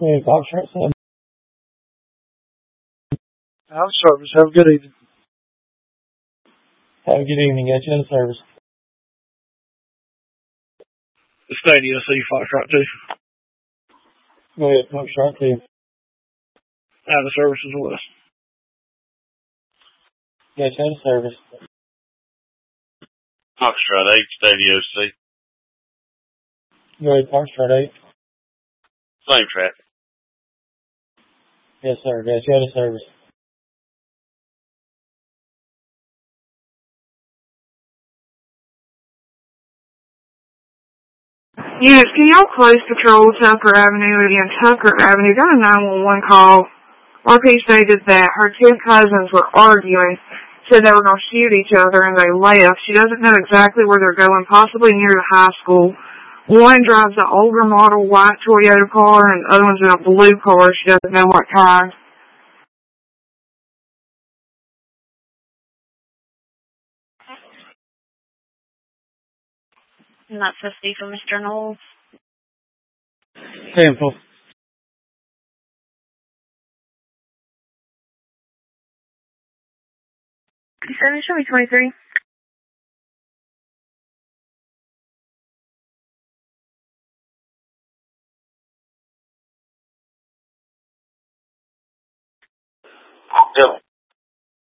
Yeah, Foxtrot 7. Out of service. Have a good evening. Have a good evening. Got you out of service. The Stadia C Foxtrot 2. Go ahead, Foxtrot 2. Out of service as well. Got you out of service. Foxtrot 8, Stadia C. Go ahead, Foxtrot 8. Same traffic. Yes, sir. Got you out of service. Yes, can y'all close patrol Tucker Avenue again? Tucker Avenue got a 911 call. RP stated that her two cousins were arguing, said they were going to shoot each other, and they left. She doesn't know exactly where they're going, possibly near the high school. One drives an older model white Toyota car, and the other one's in a blue car. She doesn't know what kind. And that's supposed to be for Mr. Knowles. Sample. Show me 23. Yep.